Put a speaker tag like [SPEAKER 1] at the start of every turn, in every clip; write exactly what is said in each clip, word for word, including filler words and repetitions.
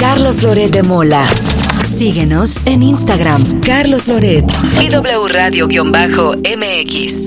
[SPEAKER 1] Carlos Loret de Mola. Síguenos en Instagram, Carlos Loret y W Radio-M X.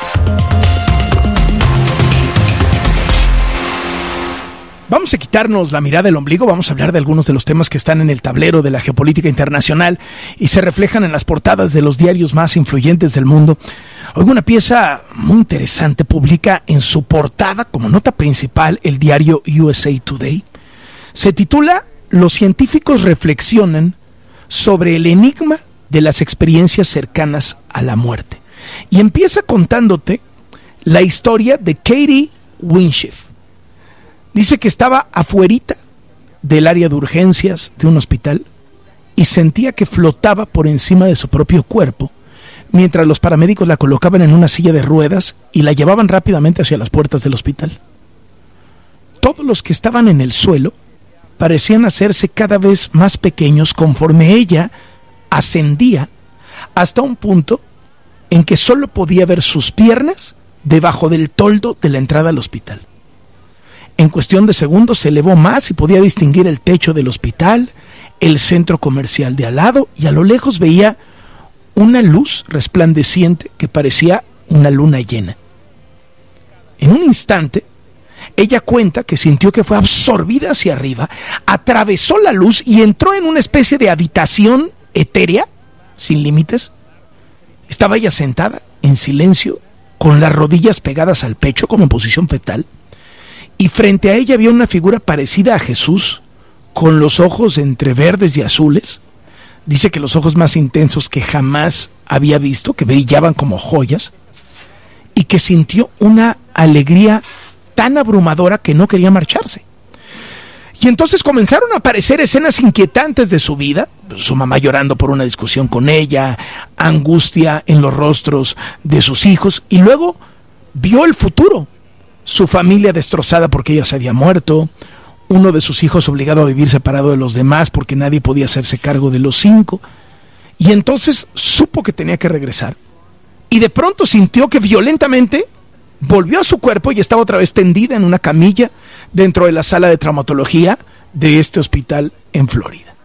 [SPEAKER 2] Vamos a quitarnos la mirada del ombligo, vamos a hablar de algunos de los temas que están en el tablero de la geopolítica internacional y se reflejan en las portadas de los diarios más influyentes del mundo. Hoy una pieza muy interesante publica en su portada, como nota principal, el diario U S A Today. Se titula "Los científicos reflexionan sobre el enigma de las experiencias cercanas a la muerte". Y empieza contándote la historia de Katie Winshift. Dice que estaba afuerita del área de urgencias de un hospital y sentía que flotaba por encima de su propio cuerpo, mientras los paramédicos la colocaban en una silla de ruedas y la llevaban rápidamente hacia las puertas del hospital. Todos los que estaban en el suelo parecían hacerse cada vez más pequeños conforme ella ascendía hasta un punto en que solo podía ver sus piernas debajo del toldo de la entrada al hospital. En cuestión de segundos se elevó más y podía distinguir el techo del hospital, el centro comercial de al lado, y a lo lejos veía una luz resplandeciente que parecía una luna llena. En un instante, ella cuenta que sintió que fue absorbida hacia arriba, atravesó la luz y entró en una especie de habitación etérea, sin límites. Estaba ella sentada, en silencio, con las rodillas pegadas al pecho como en posición fetal, y frente a ella había una figura parecida a Jesús, con los ojos entre verdes y azules. Dice que los ojos más intensos que jamás había visto, que brillaban como joyas, y que sintió una alegría tan abrumadora que no quería marcharse. Y entonces comenzaron a aparecer escenas inquietantes de su vida, su mamá llorando por una discusión con ella, angustia en los rostros de sus hijos, y luego vio el futuro, su familia destrozada porque ella se había muerto, uno de sus hijos obligado a vivir separado de los demás porque nadie podía hacerse cargo de los cinco, y entonces supo que tenía que regresar, y de pronto sintió que violentamente volvió a su cuerpo y estaba otra vez tendida en una camilla dentro de la sala de traumatología de este hospital en Florida.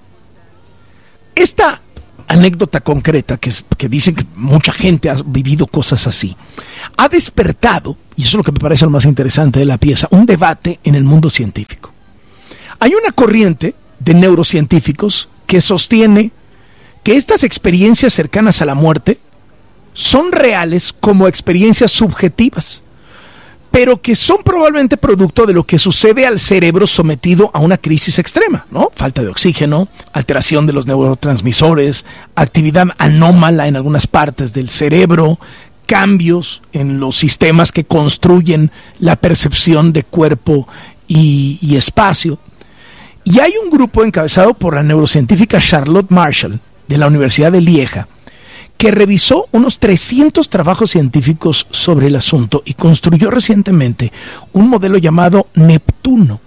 [SPEAKER 2] Esta anécdota concreta, que, es, que dicen que mucha gente ha vivido cosas así, ha despertado, y eso es lo que me parece lo más interesante de la pieza, un debate en el mundo científico. Hay una corriente de neurocientíficos que sostiene que estas experiencias cercanas a la muerte son reales como experiencias subjetivas, pero que son probablemente producto de lo que sucede al cerebro sometido a una crisis extrema, ¿no? Falta de oxígeno, alteración de los neurotransmisores, actividad anómala en algunas partes del cerebro, cambios en los sistemas que construyen la percepción de cuerpo y, y espacio. Y hay un grupo encabezado por la neurocientífica Charlotte Marshall de la Universidad de Lieja, que revisó unos trescientos trabajos científicos sobre el asunto y construyó recientemente un modelo llamado Neptuno,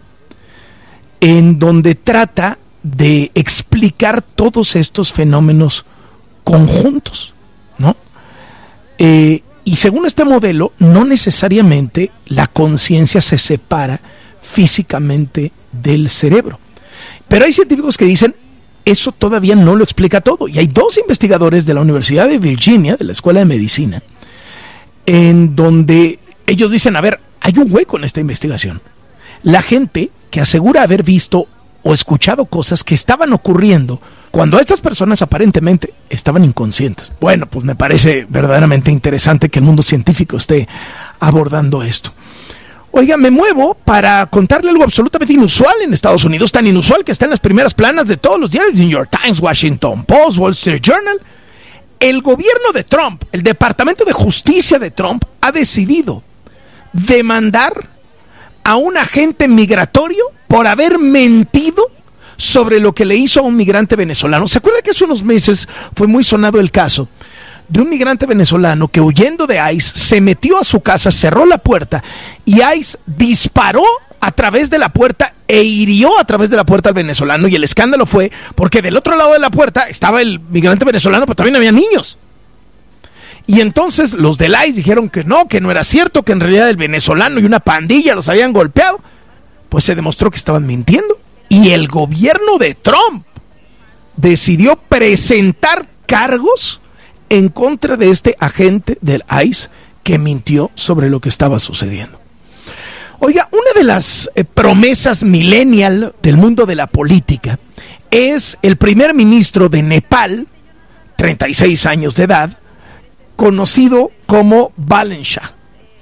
[SPEAKER 2] en donde trata de explicar todos estos fenómenos conjuntos, ¿no? Eh, y según este modelo, no necesariamente la conciencia se separa físicamente del cerebro. Pero hay científicos que dicen, eso todavía no lo explica todo. Y hay dos investigadores de la Universidad de Virginia, de la Escuela de Medicina, en donde ellos dicen, a ver, hay un hueco en esta investigación. La gente que asegura haber visto o escuchado cosas que estaban ocurriendo cuando estas personas aparentemente estaban inconscientes. Bueno, pues me parece verdaderamente interesante que el mundo científico esté abordando esto. Oiga, me muevo para contarle algo absolutamente inusual en Estados Unidos, tan inusual que está en las primeras planas de todos los diarios, New York Times, Washington Post, Wall Street Journal. El gobierno de Trump, el Departamento de Justicia de Trump, ha decidido demandar a un agente migratorio por haber mentido sobre lo que le hizo a un migrante venezolano. ¿Se acuerda que hace unos meses fue muy sonado el caso de un migrante venezolano que, huyendo de ICE, se metió a su casa, cerró la puerta y ICE disparó a través de la puerta e hirió a través de la puerta al venezolano? Y el escándalo fue porque del otro lado de la puerta estaba el migrante venezolano, pero también había niños. Y entonces los del ICE dijeron que no, que no era cierto, que en realidad el venezolano y una pandilla los habían golpeado. Pues se demostró que estaban mintiendo. Y el gobierno de Trump decidió presentar cargos en contra de este agente del I C E que mintió sobre lo que estaba sucediendo. Oiga, una de las eh, promesas millennial del mundo de la política es el primer ministro de Nepal, treinta y seis años de edad, conocido como Balen Shah.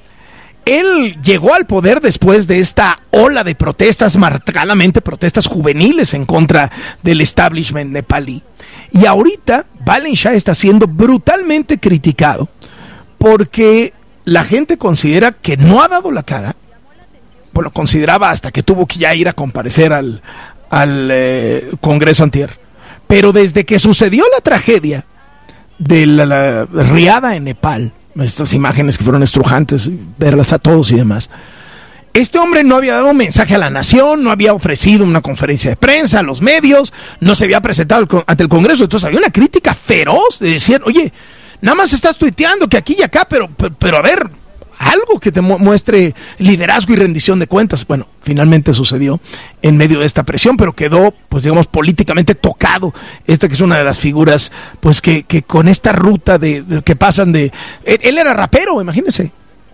[SPEAKER 2] Él llegó al poder después de esta ola de protestas, marcadamente protestas juveniles en contra del establishment nepalí. Y ahorita Balen Shah está siendo brutalmente criticado porque la gente considera que no ha dado la cara. Bueno, consideraba hasta que tuvo que ya ir a comparecer al, al eh, Congreso antier. Pero desde que sucedió la tragedia de la, la riada en Nepal, estas imágenes que fueron estrujantes, verlas a todos y demás, este hombre no había dado un mensaje a la nación, no había ofrecido una conferencia de prensa a los medios, no se había presentado ante el Congreso. Entonces había una crítica feroz de decir, oye, nada más estás tuiteando que aquí y acá, pero, pero, pero a ver, algo que te mu- muestre liderazgo y rendición de cuentas. Bueno, finalmente sucedió en medio de esta presión, pero quedó, pues digamos, políticamente tocado. Esta que es una de las figuras, pues que, que con esta ruta de, de que pasan de... Él, él era rapero, imagínense.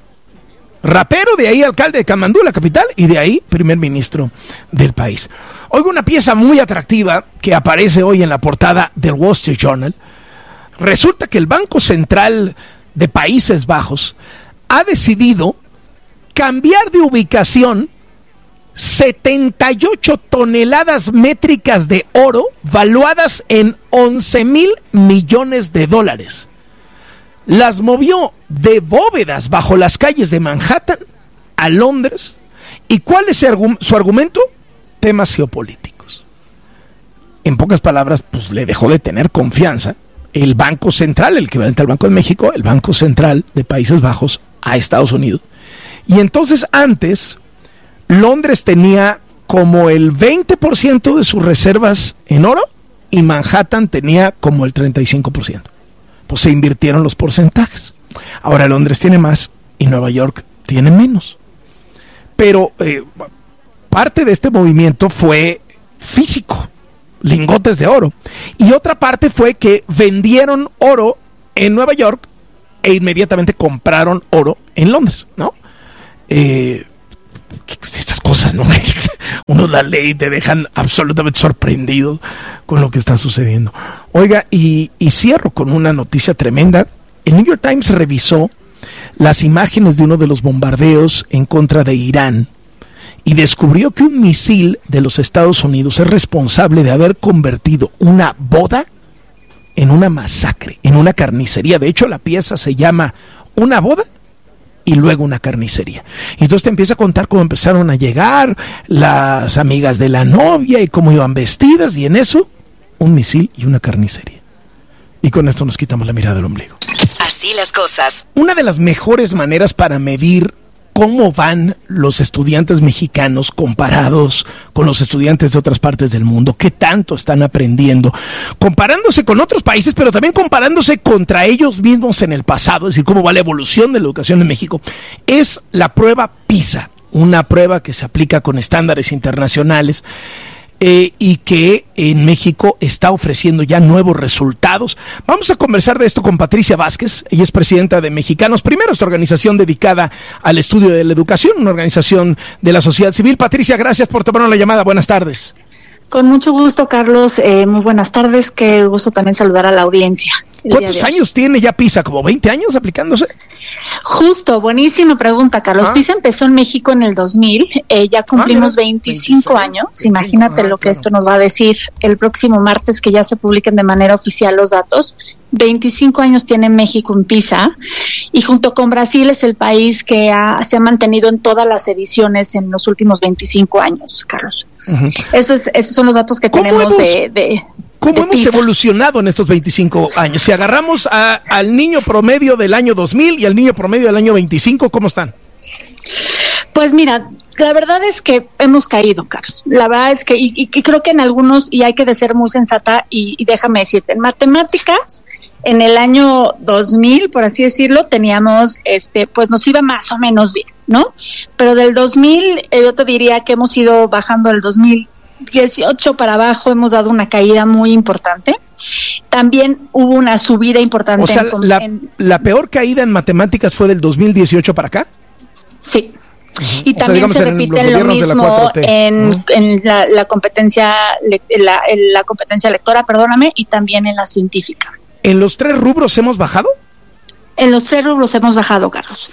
[SPEAKER 2] Rapero, de ahí alcalde de Kamandú, la capital, y de ahí primer ministro del país. Oiga, una pieza muy atractiva que aparece hoy en la portada del Wall Street Journal. Resulta que el Banco Central de Países Bajos ha decidido cambiar de ubicación setenta y ocho toneladas métricas de oro valuadas en once mil millones de dólares. Las movió de bóvedas bajo las calles de Manhattan a Londres. ¿Y cuál es su argumento? Temas geopolíticos. En pocas palabras, pues le dejó de tener confianza el Banco Central, el equivalente al Banco de México, el Banco Central de Países Bajos, a Estados Unidos. Y entonces antes Londres tenía como el veinte por ciento de sus reservas en oro y Manhattan tenía como el treinta y cinco por ciento. Pues se invirtieron los porcentajes. Ahora Londres tiene más y Nueva York tiene menos. Pero eh, parte de este movimiento fue físico, lingotes de oro. Y otra parte fue que vendieron oro en Nueva York e inmediatamente compraron oro en Londres, ¿no? Eh, estas cosas, ¿no? Uno la lee y te dejan absolutamente sorprendido con lo que está sucediendo. Oiga, y, y cierro con una noticia tremenda. El New York Times revisó las imágenes de uno de los bombardeos en contra de Irán y descubrió que un misil de los Estados Unidos es responsable de haber convertido una boda en una masacre, en una carnicería. De hecho, la pieza se llama Una boda y luego una carnicería. Y entonces te empieza a contar cómo empezaron a llegar las amigas de la novia y cómo iban vestidas, y en eso, un misil y una carnicería. Y con esto nos quitamos la mirada del ombligo.
[SPEAKER 1] Así las cosas.
[SPEAKER 2] Una de las mejores maneras para medir cómo van los estudiantes mexicanos comparados con los estudiantes de otras partes del mundo, qué tanto están aprendiendo, comparándose con otros países, pero también comparándose contra ellos mismos en el pasado, es decir, cómo va la evolución de la educación en México, es la prueba PISA, una prueba que se aplica con estándares internacionales. Eh, y que en México está ofreciendo ya nuevos resultados. Vamos a conversar de esto con Patricia Vázquez. Ella es presidenta de Mexicanos Primero, esta organización dedicada al estudio de la educación, una organización de la sociedad civil. Patricia, gracias por tomarnos la llamada. Buenas tardes.
[SPEAKER 3] Con mucho gusto, Carlos. Eh, muy buenas tardes. Qué gusto también saludar a la audiencia.
[SPEAKER 2] ¿Cuántos años tiene ya PISA? ¿Como veinte años aplicándose?
[SPEAKER 3] Justo, buenísima pregunta, Carlos.
[SPEAKER 2] Ah.
[SPEAKER 3] PISA empezó en México en el dos mil, eh, ya cumplimos ah, veinticinco veintiséis, años. veinticinco, Imagínate ah, lo que claro. Esto nos va a decir el próximo martes, que ya se publiquen de manera oficial los datos. veinticinco años tiene México en PISA, y junto con Brasil es el país que ha, se ha mantenido en todas las ediciones en los últimos veinticinco años, Carlos. Uh-huh. Eso es, esos son los datos que tenemos hemos... de... de
[SPEAKER 2] ¿Cómo
[SPEAKER 3] de
[SPEAKER 2] hemos
[SPEAKER 3] PISA.
[SPEAKER 2] evolucionado en estos veinticinco años? Si agarramos a, al niño promedio del año dos mil y al niño promedio del año veinticinco, ¿cómo están?
[SPEAKER 3] Pues mira, la verdad es que hemos caído, Carlos. La verdad es que, y, y creo que en algunos, y hay que de ser muy sensata, y, y déjame decirte, en matemáticas, en el año dos mil, por así decirlo, teníamos, este, pues nos iba más o menos bien, ¿no? Pero del dos mil, eh, yo te diría que hemos ido bajando del dos mil dieciocho para abajo hemos dado una caída muy importante. También hubo una subida importante.
[SPEAKER 2] O sea,
[SPEAKER 3] en,
[SPEAKER 2] la,
[SPEAKER 3] en,
[SPEAKER 2] la peor caída en matemáticas fue del dos mil dieciocho para acá.
[SPEAKER 3] Sí.
[SPEAKER 2] Uh-huh.
[SPEAKER 3] Y
[SPEAKER 2] o
[SPEAKER 3] también
[SPEAKER 2] sea,
[SPEAKER 3] se repite lo mismo en, uh-huh. en la, la competencia la, en la competencia lectora, perdóname, y también en la científica.
[SPEAKER 2] ¿En los tres rubros hemos bajado?
[SPEAKER 3] En los tres rubros hemos bajado, Carlos.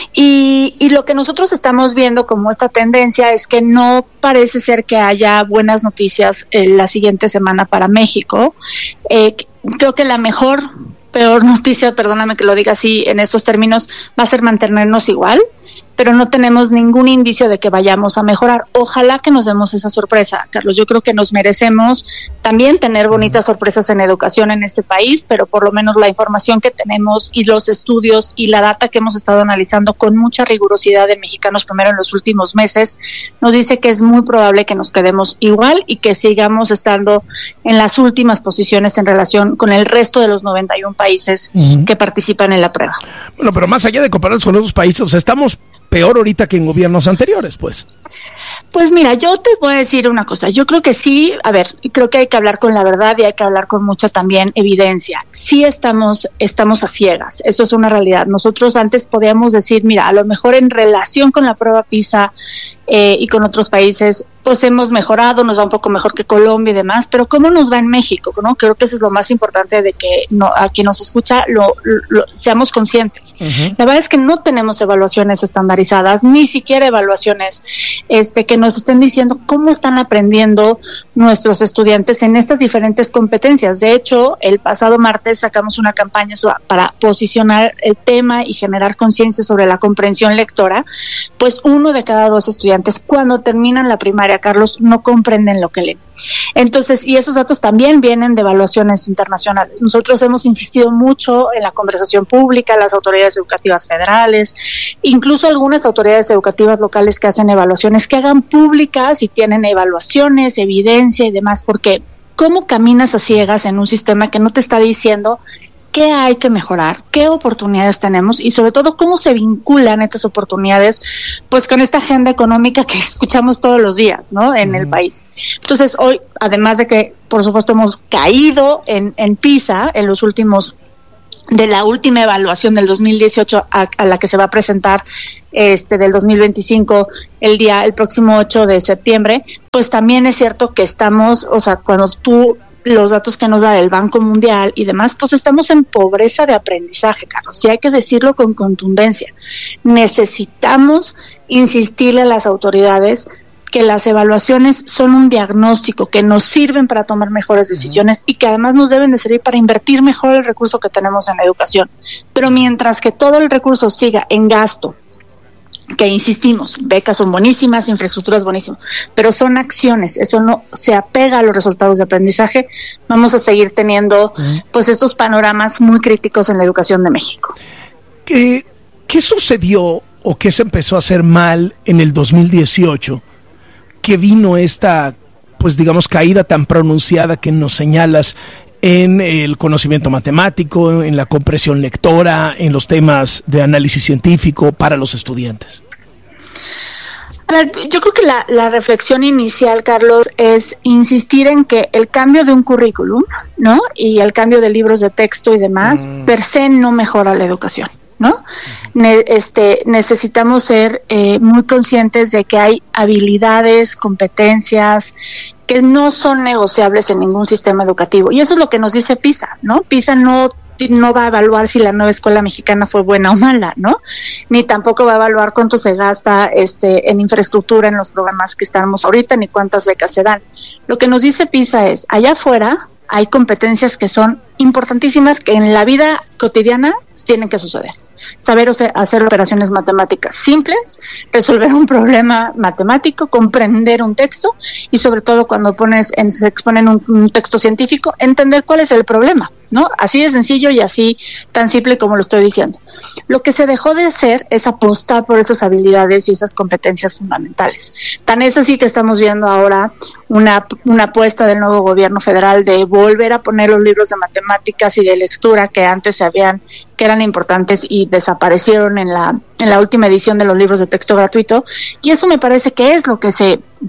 [SPEAKER 3] Y, y lo que nosotros estamos viendo como esta tendencia es que no parece ser que haya buenas noticias eh, la siguiente semana para México. Eh, creo que la mejor, peor noticia, perdóname que lo diga así en estos términos, va a ser mantenernos igual, pero no tenemos ningún indicio de que vayamos a mejorar. Ojalá que nos demos esa sorpresa, Carlos. Yo creo que nos merecemos también tener bonitas sorpresas en educación en este país, pero por lo menos la información que tenemos y los estudios y la data que hemos estado analizando con mucha rigurosidad de Mexicanos Primero en los últimos meses nos dice que es muy probable que nos quedemos igual y que sigamos estando en las últimas posiciones en relación con el resto de los noventa y uno países uh-huh. que participan en la prueba.
[SPEAKER 2] Bueno, pero más allá de compararnos con otros países, o sea, estamos peor ahorita que en gobiernos anteriores, pues.
[SPEAKER 3] Pues mira, yo te voy a decir una cosa, yo creo que sí, a ver, creo que hay que hablar con la verdad y hay que hablar con mucha también evidencia. Sí estamos, estamos a ciegas, eso es una realidad. Nosotros antes podíamos decir, mira, a lo mejor en relación con la prueba PISA eh, y con otros países, pues hemos mejorado, nos va un poco mejor que Colombia y demás, pero ¿cómo nos va en México? ¿No? Creo que eso es lo más importante de que no, a quien nos escucha lo, lo seamos conscientes. Uh-huh. La verdad es que no tenemos evaluaciones estandarizadas, ni siquiera evaluaciones este, que nos estén diciendo cómo están aprendiendo nuestros estudiantes en estas diferentes competencias. De hecho, el pasado martes sacamos una campaña para posicionar el tema y generar conciencia sobre la comprensión lectora, pues uno de cada dos estudiantes cuando terminan la primaria, Carlos, no comprenden lo que leen. Entonces, y esos datos también vienen de evaluaciones internacionales. Nosotros hemos insistido mucho en la conversación pública, las autoridades educativas federales, incluso algunas autoridades educativas locales que hacen evaluaciones, que hagan públicas y tienen evaluaciones, evidencia y demás, porque ¿cómo caminas a ciegas en un sistema que no te está diciendo qué hay que mejorar, qué oportunidades tenemos y sobre todo cómo se vinculan estas oportunidades pues con esta agenda económica que escuchamos todos los días, ¿no? En mm. el país. Entonces hoy, además de que por supuesto hemos caído en, en PISA en los últimos, de la última evaluación del dos mil dieciocho a, a la que se va a presentar este del dos mil veinticinco el día, el próximo ocho de septiembre, pues también es cierto que estamos, o sea, cuando tú los datos que nos da el Banco Mundial y demás, pues estamos en pobreza de aprendizaje, Carlos, y hay que decirlo con contundencia. Necesitamos insistirle a las autoridades que las evaluaciones son un diagnóstico, que nos sirven para tomar mejores decisiones y que además nos deben de servir para invertir mejor el recurso que tenemos en la educación. Pero mientras que todo el recurso siga en gasto, que insistimos, becas son buenísimas, infraestructura es buenísimo, pero son acciones, eso no se apega a los resultados de aprendizaje, vamos a seguir teniendo uh-huh. pues estos panoramas muy críticos en la educación de México.
[SPEAKER 2] ¿Qué, qué sucedió o qué se empezó a hacer mal en el dos mil dieciocho que vino esta, pues digamos, caída tan pronunciada que nos señalas en el conocimiento matemático, en la comprensión lectora, en los temas de análisis científico para los estudiantes?
[SPEAKER 3] A ver, yo creo que la, la reflexión inicial, Carlos, es insistir en que el cambio de un currículum, ¿no? Y el cambio de libros de texto y demás, mm. per se no mejora la educación, ¿no? Ne- este, necesitamos ser eh, muy conscientes de que hay habilidades, competencias que no son negociables en ningún sistema educativo. Y eso es lo que nos dice PISA, ¿no? PISA no, no va a evaluar si la nueva escuela mexicana fue buena o mala, ¿no? Ni tampoco va a evaluar cuánto se gasta este, en infraestructura en los programas que estamos ahorita, ni cuántas becas se dan. Lo que nos dice PISA es, allá afuera hay competencias que son importantísimas que en la vida cotidiana tienen que suceder. Saber hacer operaciones matemáticas simples, resolver un problema matemático, comprender un texto y sobre todo cuando pones en, se expone en un, un texto científico, entender cuál es el problema, ¿no? Así de sencillo y así tan simple como lo estoy diciendo. Lo que se dejó de hacer es apostar por esas habilidades y esas competencias fundamentales. Tan es así que estamos viendo ahora una, una apuesta del nuevo gobierno federal de volver a poner los libros de matemáticas y de lectura que antes se habían, que eran importantes y desaparecieron en la, en la última edición de los libros de texto gratuito, y eso me parece que es lo que se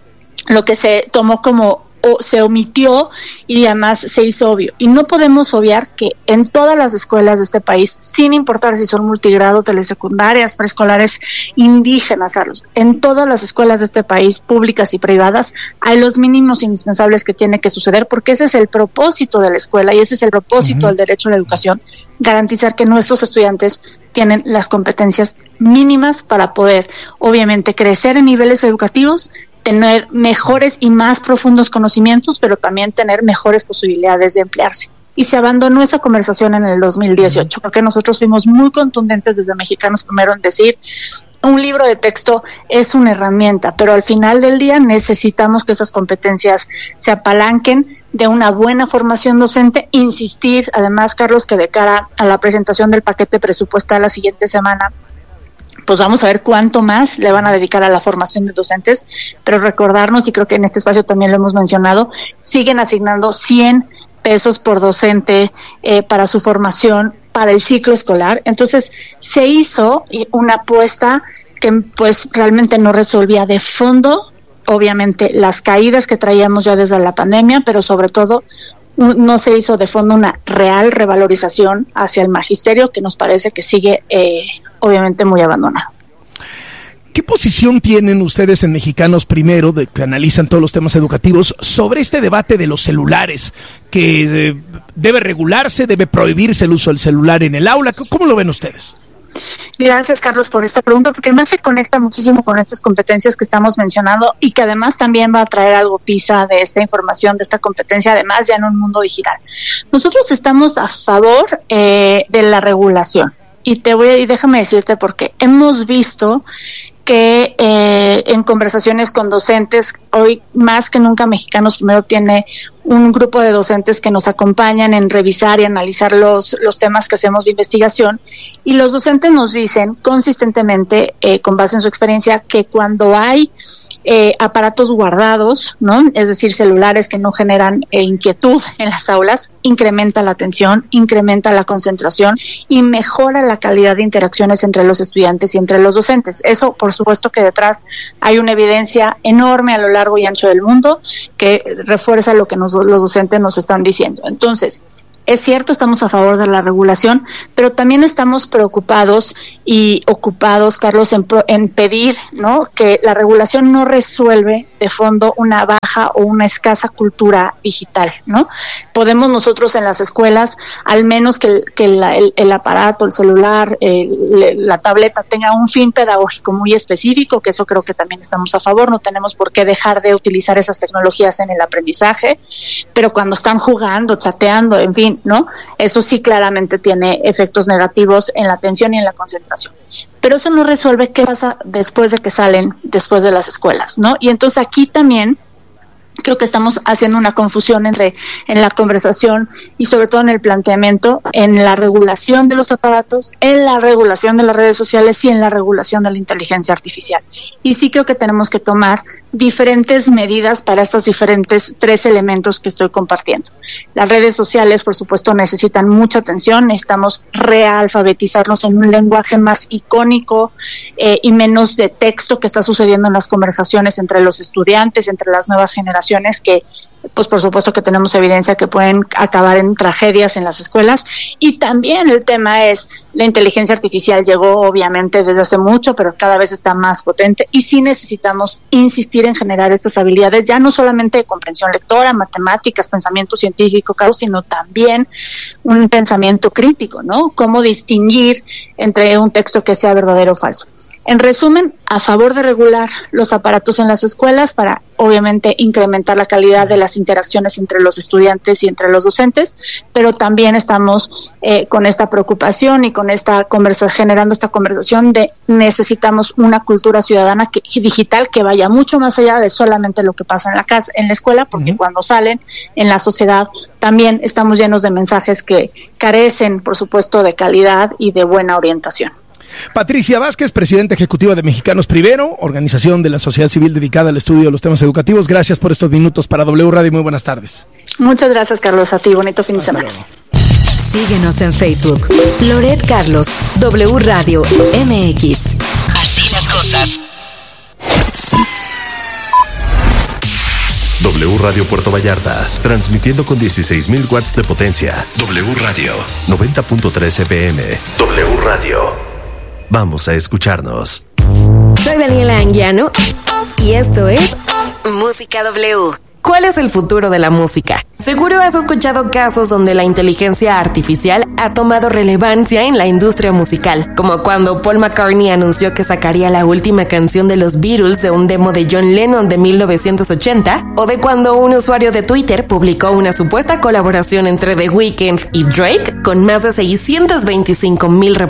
[SPEAKER 3] lo que se tomó como o se omitió y además se hizo obvio. Y no podemos obviar que en todas las escuelas de este país, sin importar si son multigrado, telesecundarias, preescolares, indígenas, Carlos, en todas las escuelas de este país, públicas y privadas, hay los mínimos indispensables que tiene que suceder, porque ese es el propósito de la escuela y ese es el propósito uh-huh. del derecho a la educación, garantizar que nuestros estudiantes tienen las competencias mínimas para poder, obviamente, crecer en niveles educativos, tener mejores y más profundos conocimientos, pero también tener mejores posibilidades de emplearse. Y se abandonó esa conversación en el dos mil dieciocho, porque nosotros fuimos muy contundentes desde Mexicanos Primero en decir, un libro de texto es una herramienta, pero al final del día necesitamos que esas competencias se apalanquen de una buena formación docente. Insistir, además, Carlos, que de cara a la presentación del paquete presupuestal la siguiente semana, pues vamos a ver cuánto más le van a dedicar a la formación de docentes, pero recordarnos, y creo que en este espacio también lo hemos mencionado, siguen asignando cien pesos por docente eh, para su formación para el ciclo escolar. Entonces se hizo una apuesta que pues realmente no resolvía de fondo, obviamente, las caídas que traíamos ya desde la pandemia, pero sobre todo no se hizo de fondo una real revalorización hacia el magisterio, que nos parece que sigue eh, obviamente muy abandonado.
[SPEAKER 2] ¿Qué posición tienen ustedes en Mexicanos Primero, de que analizan todos los temas educativos, sobre este debate de los celulares? ¿Que eh, debe regularse, debe prohibirse el uso del celular en el aula? ¿Cómo lo ven ustedes?
[SPEAKER 3] Gracias, Carlos, por esta pregunta, porque además se conecta muchísimo con estas competencias que estamos mencionando y que además también va a traer algo PISA de esta información, de esta competencia, además ya en un mundo digital. Nosotros estamos a favor eh, de la regulación y te voy a, y déjame decirte por qué. Hemos visto que eh, en conversaciones con docentes, hoy más que nunca Mexicanos Primero tiene un grupo de docentes que nos acompañan en revisar y analizar los, los temas que hacemos de investigación, y los docentes nos dicen consistentemente, eh, con base en su experiencia, que cuando hay eh, aparatos guardados, ¿no? Es decir, celulares que no generan eh, inquietud en las aulas, incrementa la atención, incrementa la concentración y mejora la calidad de interacciones entre los estudiantes y entre los docentes. Eso, por supuesto que detrás hay una evidencia enorme a lo largo y ancho del mundo que refuerza lo que nos, los docentes nos están diciendo. Entonces, es cierto, estamos a favor de la regulación, pero también estamos preocupados y ocupados, Carlos, en, pro, en pedir, ¿no?, que la regulación no resuelve de fondo una baja o una escasa cultura digital, ¿no? Podemos nosotros en las escuelas, al menos que, el, que la, el, el aparato, el celular, el, la tableta tenga un fin pedagógico muy específico, que eso creo que también estamos a favor. No tenemos por qué dejar de utilizar esas tecnologías en el aprendizaje, pero cuando están jugando, chateando, en fin, ¿no? Eso sí claramente tiene efectos negativos en la atención y en la concentración. Pero eso no resuelve qué pasa después de que salen, después de las escuelas, ¿no? Y entonces aquí también creo que estamos haciendo una confusión entre en la conversación y sobre todo en el planteamiento, en la regulación de los aparatos, en la regulación de las redes sociales y en la regulación de la inteligencia artificial. Y sí creo que tenemos que tomar diferentes medidas para estos diferentes tres elementos que estoy compartiendo. Las redes sociales, por supuesto, necesitan mucha atención. Necesitamos realfabetizarnos en un lenguaje más icónico eh, y menos de texto que está sucediendo en las conversaciones entre los estudiantes, entre las nuevas generaciones, que pues por supuesto que tenemos evidencia que pueden acabar en tragedias en las escuelas. Y también el tema es, la inteligencia artificial llegó obviamente desde hace mucho, pero cada vez está más potente, y sí necesitamos insistir en generar estas habilidades, ya no solamente de comprensión lectora, matemáticas, pensamiento científico, Carlos, sino también un pensamiento crítico, ¿no? Cómo distinguir entre un texto que sea verdadero o falso. En resumen, a favor de regular los aparatos en las escuelas para, obviamente, incrementar la calidad de las interacciones entre los estudiantes y entre los docentes, pero también estamos eh, con esta preocupación y con esta conversación, generando esta conversación de necesitamos una cultura ciudadana que, digital que vaya mucho más allá de solamente lo que pasa en la casa, en la escuela, porque uh-huh. cuando salen en la sociedad también estamos llenos de mensajes que carecen, por supuesto, de calidad y de buena orientación.
[SPEAKER 2] Patricia Vázquez, presidenta ejecutiva de Mexicanos Primero, organización de la sociedad civil dedicada al estudio de los temas educativos. Gracias por estos minutos para W Radio y muy buenas tardes.
[SPEAKER 3] Muchas gracias, Carlos. A ti, bonito fin Hasta de semana. Luego.
[SPEAKER 1] Síguenos en Facebook. Loret Carlos, W Radio M X. Así las cosas.
[SPEAKER 4] W Radio Puerto Vallarta, transmitiendo con dieciséis mil watts de potencia. W Radio, noventa punto tres F M. W Radio. Vamos a escucharnos.
[SPEAKER 5] Soy Daniela Anguiano y esto es Música W. ¿Cuál es el futuro de la música? Seguro has escuchado casos donde la inteligencia artificial ha tomado relevancia en la industria musical, como cuando Paul McCartney anunció que sacaría la última canción de los Beatles de un demo de John Lennon de mil novecientos ochenta, o de cuando un usuario de Twitter publicó una supuesta colaboración entre The Weeknd y Drake con más de seiscientas veinticinco mil reproducciones.